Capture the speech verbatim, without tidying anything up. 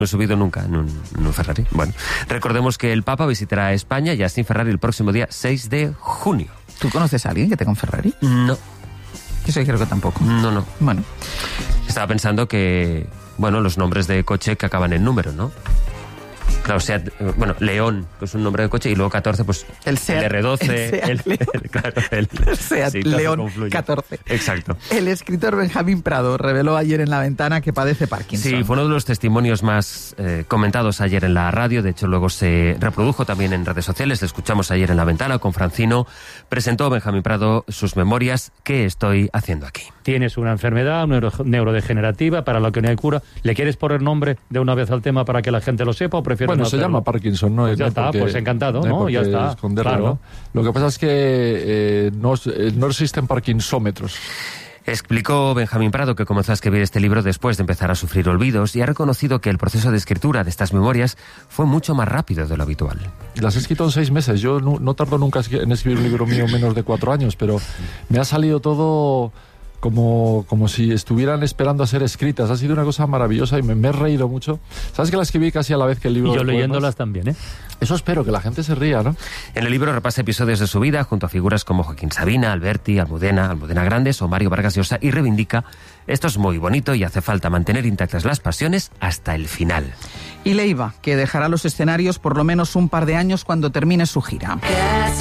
No he subido nunca en un, en un Ferrari. Bueno, recordemos que el Papa visitará España ya sin Ferrari el próximo día seis de junio. ¿Tú conoces a alguien que tenga un Ferrari? No. Yo creo que tampoco. No, no. Bueno. Estaba pensando que, bueno, los nombres de coche que acaban en número, ¿no? Claro, Seat, bueno, León, que es un nombre de coche, y luego catorce, pues el, Seat, el erre doce, el, Seat el, León. el, claro, el, el Seat sí, León catorce. Exacto. El escritor Benjamín Prado reveló ayer en La Ventana que padece Parkinson. Sí, fue uno de los testimonios más eh, comentados ayer en la radio, de hecho luego se reprodujo también en redes sociales, le escuchamos ayer en La Ventana con Francino, presentó Benjamín Prado sus memorias, ¿qué estoy haciendo aquí? Tienes una enfermedad neuro, neurodegenerativa para la que no hay cura. ¿Le quieres poner nombre de una vez al tema para que la gente lo sepa o prefieres Bueno, no se hacerlo? llama Parkinson, ¿no? Pues ya no está, porque, pues encantado, ¿no? no Ya está. Esconderlo, Claro. ¿no? Lo que pasa es que eh, no, no existen parkinsómetros. Explicó Benjamín Prado que comenzó a escribir este libro después de empezar a sufrir olvidos y ha reconocido que el proceso de escritura de estas memorias fue mucho más rápido de lo habitual. Las he escrito en seis meses. Yo no, no tardo nunca en escribir un libro mío menos de cuatro años, pero me ha salido todo como, como si estuvieran esperando a ser escritas. Ha sido una cosa maravillosa y me, me he reído mucho. ¿Sabes que la escribí casi a la vez que el libro? Y yo de leyéndolas poemas? También, ¿eh? Eso espero, que la gente se ría, ¿no? En el libro repasa episodios de su vida junto a figuras como Joaquín Sabina, Alberti, Almudena, Almudena Grandes o Mario Vargas Llosa y reivindica: esto es muy bonito y hace falta mantener intactas las pasiones hasta el final. Y Leiva, que dejará los escenarios por lo menos un par de años cuando termine su gira.